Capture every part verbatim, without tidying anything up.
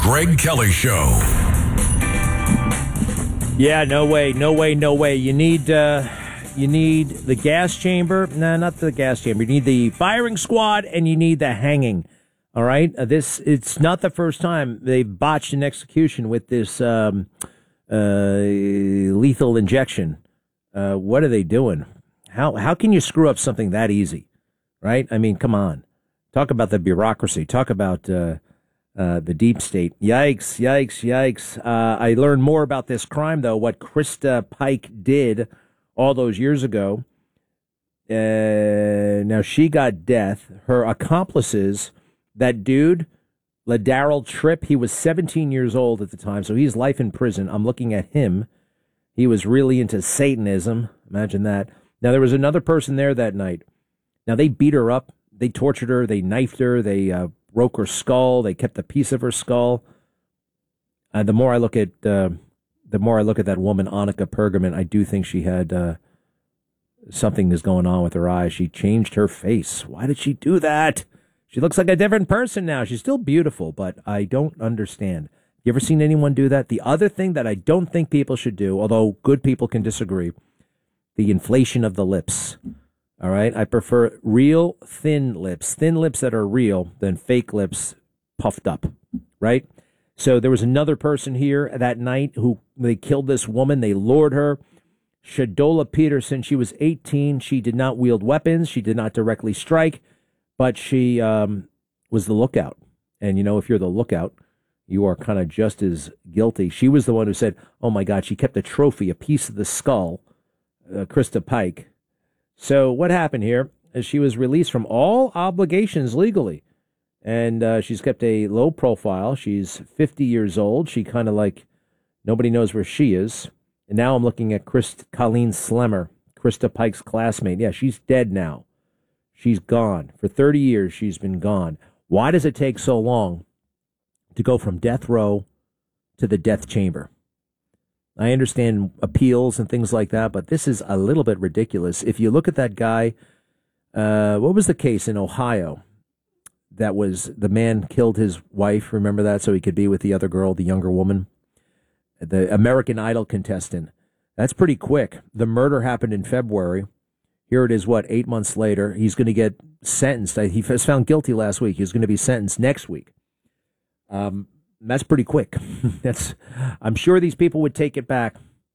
Greg Kelly Show. Yeah, no way, no way, no way. You need uh, you need the gas chamber. No, nah, not the gas chamber. You need the firing squad, and you need the hanging. All right, uh, this it's not the first time they've botched an execution with this um, uh, lethal injection. Uh, what are they doing? How how can you screw up something that easy? Right? I mean, come on. Talk about the bureaucracy. Talk about uh, uh, the deep state. Yikes, yikes, yikes. Uh, I learned more about this crime, though, what Krista Pike did all those years ago. Uh, now, she got death. Her accomplices, that dude, LaDarrell Tripp, he was seventeen years old at the time, so he's life in prison. I'm looking at him. He was really into Satanism. Imagine that. Now, there was another person there that night. Now, they beat her up. They tortured her. They knifed her. They uh, broke her skull. They kept a piece of her skull. Uh, the more I look at uh, the more I look at that woman, Annika Pergamon, I do think she had uh, something is going on with her eyes. She changed her face. Why did she do that? She looks like a different person now. She's still beautiful, but I don't understand. You ever seen anyone do that? The other thing that I don't think people should do, although good people can disagree, the inflation of the lips. All right? I prefer real thin lips, thin lips that are real, than fake lips puffed up, right? So there was another person here that night who they killed this woman. They lured her. Shadola Peterson, she was eighteen. She did not wield weapons. She did not directly strike, but she um, was the lookout. And, you know, if you're the lookout, you are kind of just as guilty. She was the one who said, oh, my God, she kept a trophy, a piece of the skull, uh, Krista Pike. So what happened here is she was released from all obligations legally, and uh, she's kept a low profile. She's fifty years old. She kind of like, nobody knows where she is. And now I'm looking at Chris, Colleen Slemmer, Krista Pike's classmate. Yeah, she's dead now. She's gone. For thirty years, she's been gone. Why does it take so long to go from death row to the death chamber? I understand appeals and things like that, but this is a little bit ridiculous. If you look at that guy, uh, what was the case in Ohio? That was the man killed his wife, remember that, so he could be with the other girl, the younger woman? The American Idol contestant. That's pretty quick. The murder happened in February. Here it is, what, eight months later. He's going to get sentenced. He was found guilty last week. He's going to be sentenced next week. Um, that's pretty quick. That's. I'm sure these people would take it back.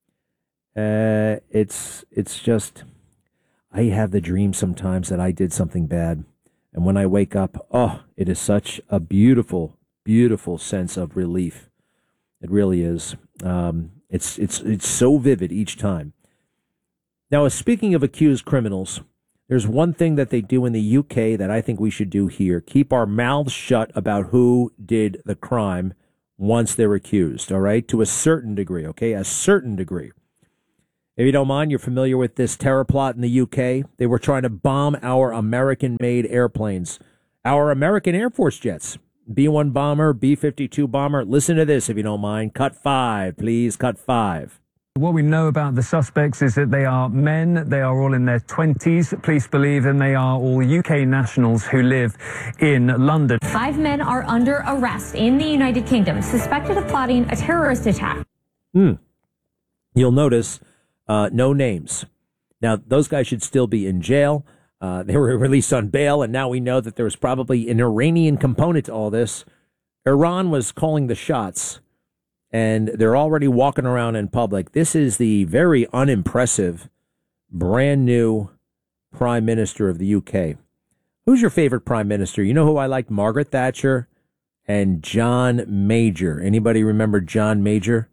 Uh, it's it's just, I have the dream sometimes that I did something bad. And when I wake up, oh, it is such a beautiful, beautiful sense of relief. It really is. Um, it's it's it's so vivid each time. Now, speaking of accused criminals, there's one thing that they do in the U K that I think we should do here. Keep our mouths shut about who did the crime once they're accused, all right? To a certain degree, okay? A certain degree. If you don't mind, you're familiar with this terror plot in the U K. They were trying to bomb our American-made airplanes, our American Air Force jets. B one bomber, B fifty-two bomber. Listen to this if you don't mind. Cut five, please. Cut five. What we know about the suspects is that they are men, they are all in their twenties, police believe, and they are all U K nationals who live in London. Five men are under arrest in the United Kingdom, suspected of plotting a terrorist attack. Hmm. You'll notice uh, no names. Now, those guys should still be in jail. Uh, they were released on bail, and now we know that there was probably an Iranian component to all this. Iran was calling the shots. And they're already walking around in public. This is the very unimpressive, brand new Prime Minister of the U K. Who's your favorite Prime Minister? You know who I liked? Margaret Thatcher and John Major. Anybody remember John Major?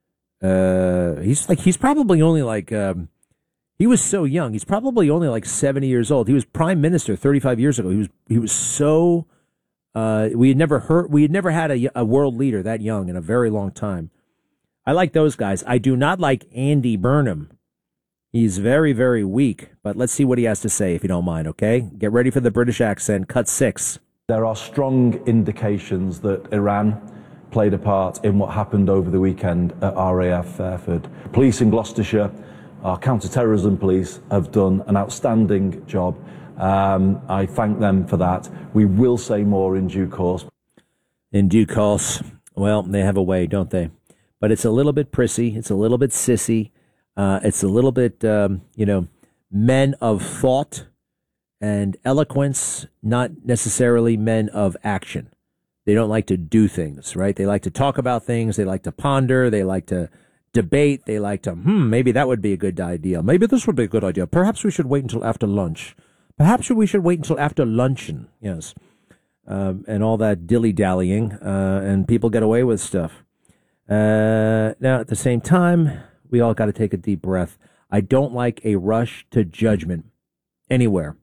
Uh, he's like he's probably only like um, he was so young. He's probably only like seventy years old. He was Prime Minister thirty-five years ago. He was he was so. Uh, we had never heard, we had never had a, a world leader that young in a very long time. I like those guys. I do not like Andy Burnham. He's very, very weak, but let's see what he has to say if you don't mind, okay? Get ready for the British accent. Cut six. There are strong indications that Iran played a part in what happened over the weekend at R A F Fairford. Police in Gloucestershire, our counter-terrorism police, have done an outstanding job. Um, I thank them for that. We will say more in due course. In due course. Well, they have a way, don't they? But it's a little bit prissy. It's a little bit sissy. Uh, it's a little bit, um, you know, men of thought and eloquence, not necessarily men of action. They don't like to do things, right? They like to talk about things. They like to ponder. They like to debate. They like to, hmm, maybe that would be a good idea. Maybe this would be a good idea. Perhaps we should wait until after lunch. Perhaps we should wait until after luncheon. Yes. Um, and all that dilly-dallying, uh, and people get away with stuff. Uh, now, at the same time, we all got to take a deep breath. I don't like a rush to judgment anywhere.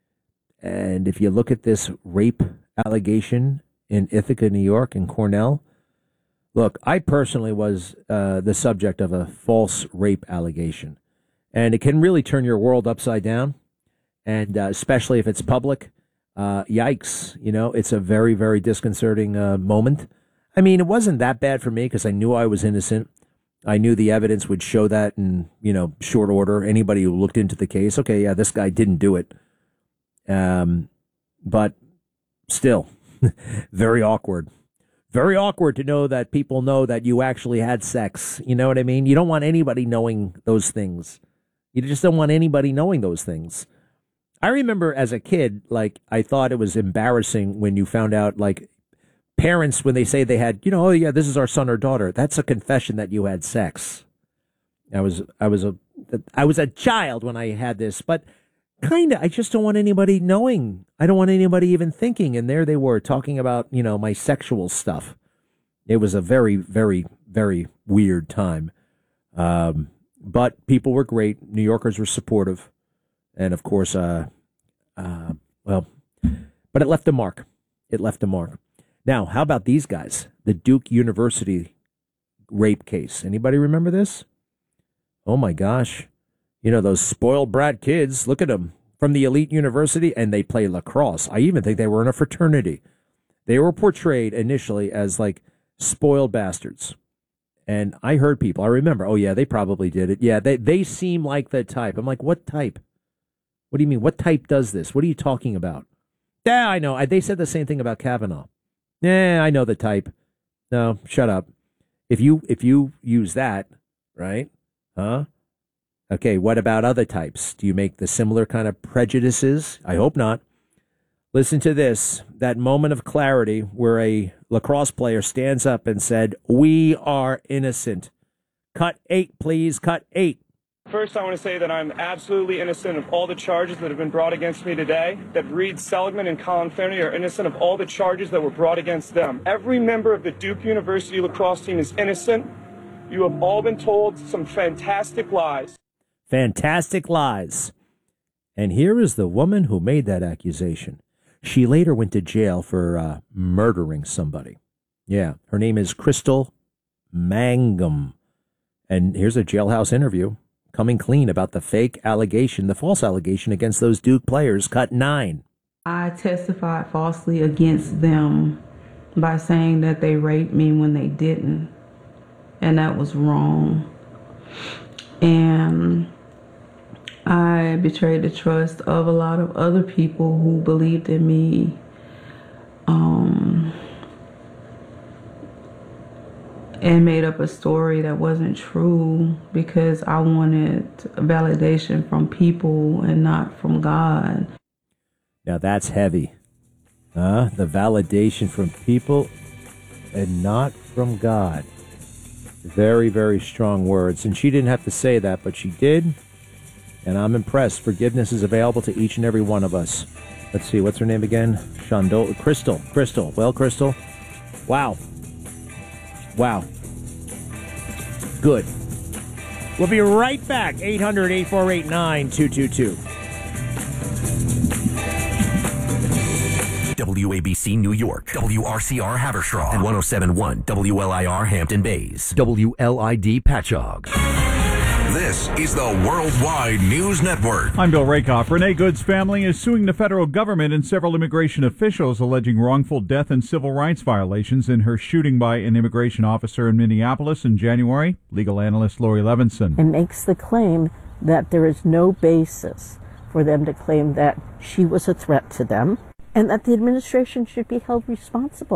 And if you look at this rape allegation in Ithaca, New York, and Cornell, look, I personally was uh, the subject of a false rape allegation. And it can really turn your world upside down, and uh, especially if it's public. Uh, yikes, you know, it's a very, very disconcerting uh, moment. I mean, it wasn't that bad for me because I knew I was innocent. I knew the evidence would show that in, you know, short order. Anybody who looked into the case, okay, yeah, this guy didn't do it. Um, but still, very awkward. Very awkward to know that people know that you actually had sex. You know what I mean? You don't want anybody knowing those things. You just don't want anybody knowing those things. I remember as a kid, like, I thought it was embarrassing when you found out, like, parents, when they say they had, you know, oh, yeah, this is our son or daughter. That's a confession that you had sex. I was, I was a, I was a child when I had this, but kind of, I just don't want anybody knowing. I don't want anybody even thinking. And there they were talking about, you know, my sexual stuff. It was a very, very, very weird time. Um, but people were great. New Yorkers were supportive. And of course, uh, uh, well, but it left a mark. It left a mark. Now, how about these guys? The Duke University rape case. Anybody remember this? Oh my gosh. You know, those spoiled brat kids, look at them, from the elite university, and they play lacrosse. I even think they were in a fraternity. They were portrayed initially as like spoiled bastards. And I heard people, I remember, oh yeah, they probably did it. Yeah, they, they seem like the type. I'm like, what type? What do you mean? What type does this? What are you talking about? Yeah, I know. I, they said the same thing about Kavanaugh. Yeah, I know the type. No, shut up. If you if you use that, right? Huh? Okay, what about other types? Do you make the similar kind of prejudices? I hope not. Listen to this. That moment of clarity where a lacrosse player stands up and said, "We are innocent." Cut eight, please. Cut eight. First, I want to say that I'm absolutely innocent of all the charges that have been brought against me today, that Reed Seligman and Colin Finley are innocent of all the charges that were brought against them. Every member of the Duke University lacrosse team is innocent. You have all been told some fantastic lies. Fantastic lies. And here is the woman who made that accusation. She later went to jail for uh, murdering somebody. Yeah, her name is Crystal Mangum. And here's a jailhouse interview. Coming clean about the fake allegation, the false allegation against those Duke players. Cut nine. I testified falsely against them by saying that they raped me when they didn't. And that was wrong. And I betrayed the trust of a lot of other people who believed in me. Um... And made up a story that wasn't true because I wanted validation from people and not from God. Now that's heavy. Huh? The validation from people and not from God. Very, very strong words. And she didn't have to say that, but she did. And I'm impressed. Forgiveness is available to each and every one of us. Let's see, what's her name again? Shondol Crystal. Crystal. Well, Crystal. Wow. Wow. Good. We'll be right back. eight hundred, eight four eight, nine two two two. W A B C New York, W R C R Haverstraw, and one oh seven point one W L I R Hampton Bays, W L I D Patchogue. This is the Worldwide News Network. I'm Bill Rakoff. Renee Good's family is suing the federal government and several immigration officials alleging wrongful death and civil rights violations in her shooting by an immigration officer in Minneapolis in January. Legal analyst Lori Levinson. And makes the claim that there is no basis for them to claim that she was a threat to them and that the administration should be held responsible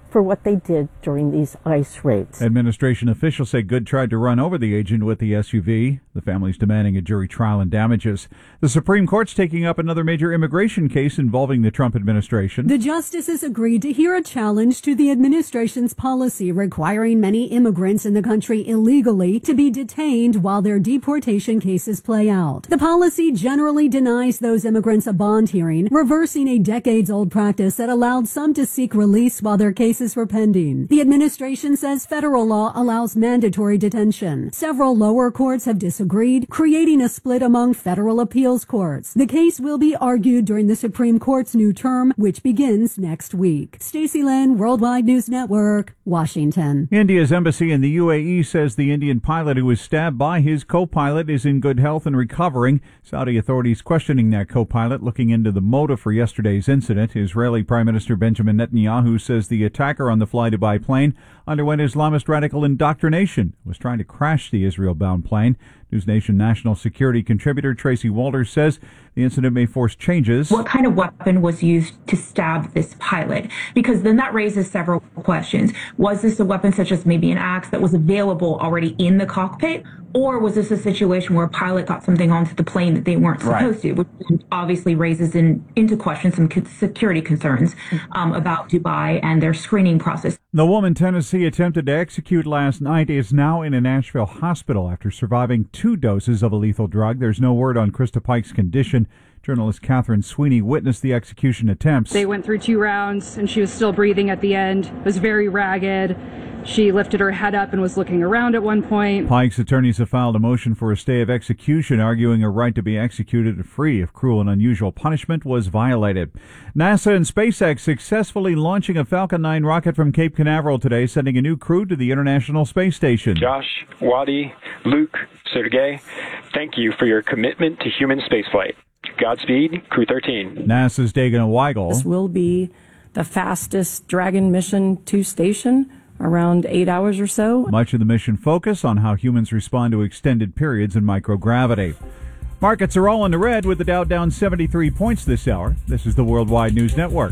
for what they did during these ICE raids. Administration officials say Good tried to run over the agent with the S U V. The family's demanding a jury trial and damages. The Supreme Court's taking up another major immigration case involving the Trump administration. The justices agreed to hear a challenge to the administration's policy requiring many immigrants in the country illegally to be detained while their deportation cases play out. The policy generally denies those immigrants a bond hearing, reversing a decades-old practice that allowed some to seek release while their cases were pending. The administration says federal law allows mandatory detention. Several lower courts have disagreed, creating a split among federal appeals courts. The case will be argued during the Supreme Court's new term, which begins next week. Stacey Lynn, Worldwide News Network, Washington. India's embassy in the U A E says the Indian pilot who was stabbed by his co-pilot is in good health and recovering. Saudi authorities questioning that co-pilot, looking into the motive for yesterday's incident. Israeli Prime Minister Benjamin Netanyahu says the attacker on the fly-to-by plane underwent Islamist radical indoctrination, was trying to crash the Israel-bound plane. News Nation national security contributor Tracy Walters says the incident may force changes. What kind of weapon was used to stab this pilot? Because then that raises several questions. Was this a weapon such as maybe an axe that was available already in the cockpit? Or was this a situation where a pilot got something onto the plane that they weren't supposed right. to, which obviously raises in, into question some security concerns um, about Dubai and their screening process. The woman Tennessee attempted to execute last night is now in a Nashville hospital after surviving two doses of a lethal drug. There's no word on Krista Pike's condition. Journalist Catherine Sweeney witnessed the execution attempts. They went through two rounds, and she was still breathing at the end. It was very ragged. She lifted her head up and was looking around at one point. Pike's attorneys have filed a motion for a stay of execution, arguing a right to be executed free if cruel and unusual punishment was violated. NASA and SpaceX successfully launching a Falcon nine rocket from Cape Canaveral today, sending a new crew to the International Space Station. Josh, Wadi, Luke, Sergey, thank you for your commitment to human spaceflight. Godspeed, Crew thirteen. NASA's Dagana Weigel. This will be the fastest Dragon mission to station, around eight hours or so. Much of the mission focus on how humans respond to extended periods in microgravity. Markets are all in the red with the Dow down seventy-three points this hour. This is the Worldwide News Network.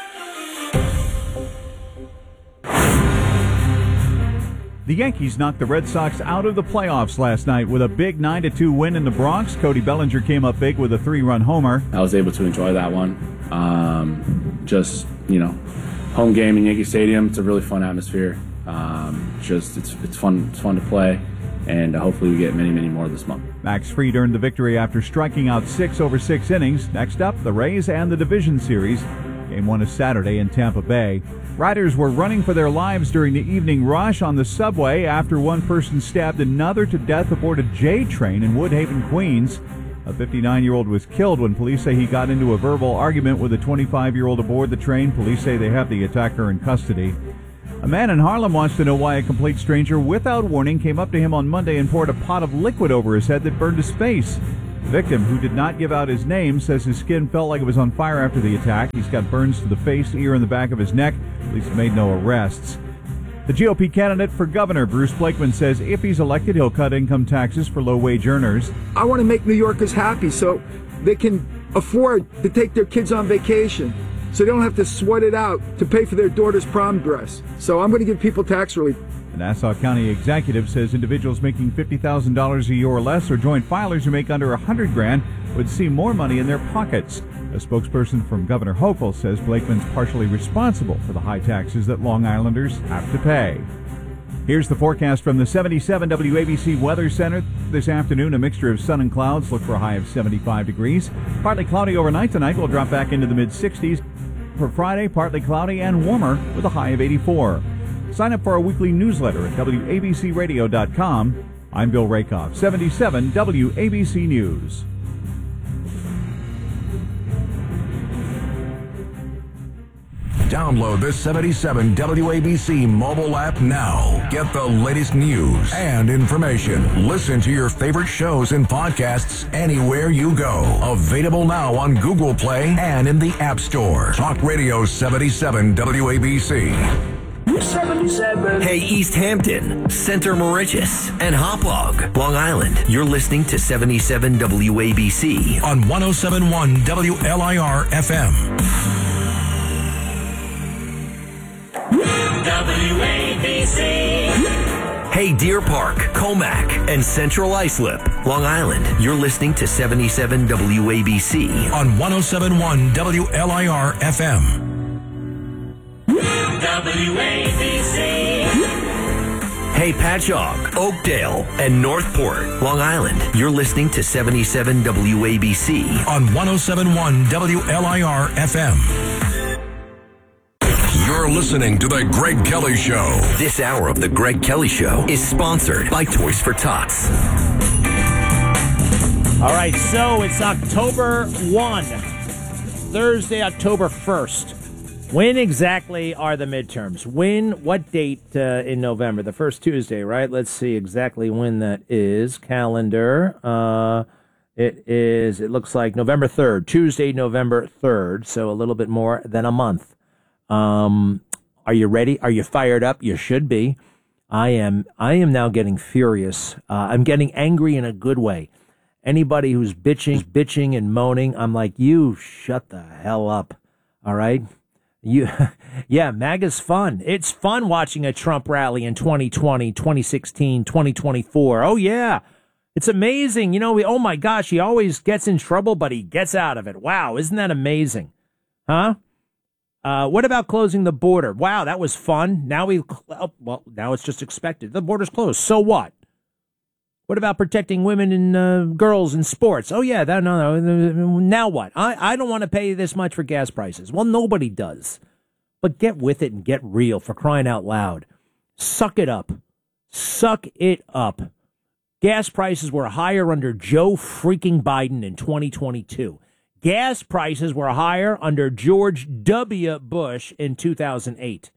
The Yankees knocked the Red Sox out of the playoffs last night with a big nine to two win in the Bronx. Cody Bellinger came up big with a three-run homer. I was able to enjoy that one. Um, just, you know, home game in Yankee Stadium. It's a really fun atmosphere. Um, just it's it's fun it's fun to play, and uh, hopefully we get many many more this month. Max Fried earned the victory after striking out six over six innings. Next up, the Rays and the Division Series. Game one is Saturday in Tampa Bay. Riders were running for their lives during the evening rush on the subway after one person stabbed another to death aboard a J train in Woodhaven, Queens. A fifty-nine-year-old was killed when police say he got into a verbal argument with a twenty-five-year-old aboard the train. Police say they have the attacker in custody. A man in Harlem wants to know why a complete stranger without warning came up to him on Monday and poured a pot of liquid over his head that burned his face. The victim, who did not give out his name, says his skin felt like it was on fire after the attack. He's got burns to the face, ear, and the back of his neck. Police made no arrests. The G O P candidate for governor, Bruce Blakeman, says if he's elected, he'll cut income taxes for low-wage earners. I want to make New Yorkers happy so they can afford to take their kids on vacation, so they don't have to sweat it out to pay for their daughter's prom dress. So I'm going to give people tax relief. The Nassau County executive says individuals making fifty thousand dollars a year or less or joint filers who make under one hundred grand would see more money in their pockets. A spokesperson from Governor Hochul says Blakeman's partially responsible for the high taxes that Long Islanders have to pay. Here's the forecast from the seventy-seven W A B C Weather Center. This afternoon, a mixture of sun and clouds. Look for a high of seventy-five degrees. Partly cloudy overnight tonight. We'll drop back into the mid-sixties. For Friday, partly cloudy and warmer with a high of eighty-four. Sign up for our weekly newsletter at W A B C radio dot com. I'm Bill Rakoff, seventy-seven W A B C News. Download the seventy-seven W A B C mobile app now. Get the latest news and information. Listen to your favorite shows and podcasts anywhere you go. Available now on Google Play and in the App Store. Talk Radio seventy-seven W A B C. seventy-seven. Hey, East Hampton, Center Moriches, and Hauppauge, Long Island. You're listening to seventy-seven W A B C on one oh seven point one W L I R F M. W A B C. Hey, Deer Park, Comac, and Central Islip, Long Island. You're listening to seventy-seven W A B C on one oh seven point one W L I R F M. W A B C. Hey, Patchogue, Oakdale, and Northport, Long Island. You're listening to seventy-seven W A B C on one oh seven point one W L I R F M. You're listening to The Greg Kelly Show. This hour of The Greg Kelly Show is sponsored by Toys for Tots. All right, so it's October first, Thursday, October first. When exactly are the midterms? When, what date uh, in November? The first Tuesday, right? Let's see exactly when that is. Calendar. Uh, it is, it looks like November third, Tuesday, November third. So a little bit more than a month. Um, are you ready? Are you fired up? You should be. I am, I am now getting furious. Uh, I'm getting angry in a good way. Anybody who's bitching, bitching and moaning, I'm like, you shut the hell up. All right? You, yeah, MAGA's fun. It's fun watching a Trump rally in twenty twenty, twenty sixteen, twenty twenty-four. Oh, yeah. It's amazing. You know, we, oh, my gosh, he always gets in trouble, but he gets out of it. Wow, isn't that amazing? Huh? Uh, what about closing the border? Wow, that was fun. Now we, oh, well, now it's just expected. The border's closed. So what? What about protecting women and uh, girls in sports? Oh, yeah, that, no, no. Now what? I, I don't want to pay this much for gas prices. Well, nobody does. But get with it and get real, for crying out loud. Suck it up. Suck it up. Gas prices were higher under Joe freaking Biden in twenty twenty-two. Gas prices were higher under George W. Bush in two thousand eight.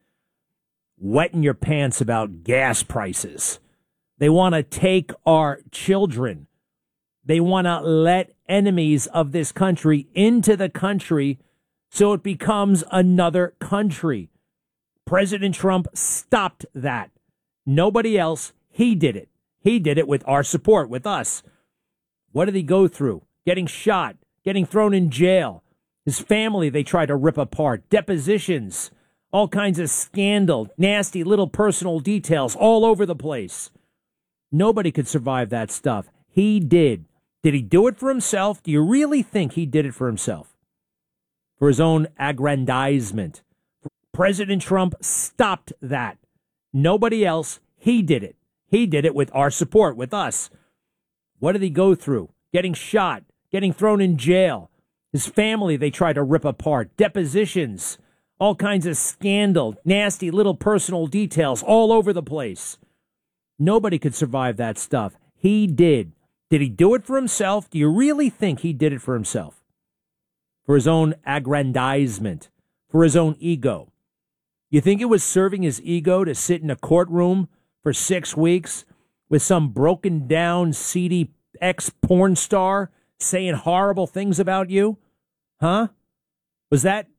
Wetting your pants about gas prices. They want to take our children. They want to let enemies of this country into the country so it becomes another country. President Trump stopped that. Nobody else. He did it. He did it with our support, with us. What did he go through? Getting shot, getting thrown in jail. His family, they tried to rip apart. Depositions, all kinds of scandal, nasty little personal details all over the place. Nobody could survive that stuff. He did. Did he do it for himself? Do you really think he did it for himself? For his own aggrandizement? President Trump stopped that. Nobody else. He did it. He did it with our support, with us. What did he go through? Getting shot, getting thrown in jail. His family, they tried to rip apart. Depositions, all kinds of scandal, nasty little personal details all over the place. Nobody could survive that stuff. He did. Did he do it for himself? Do you really think he did it for himself? For his own aggrandizement? For his own ego? You think it was serving his ego to sit in a courtroom for six weeks with some broken down, seedy ex-porn star saying horrible things about you? Huh? Was that